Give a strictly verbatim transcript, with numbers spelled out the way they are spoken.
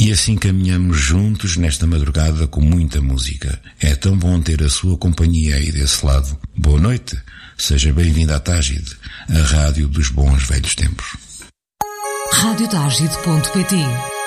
E assim caminhamos juntos nesta madrugada com muita música. É tão bom ter a sua companhia aí desse lado. Boa noite, seja bem-vindo à Tágide, a rádio dos bons velhos tempos. rádio tágide ponto pt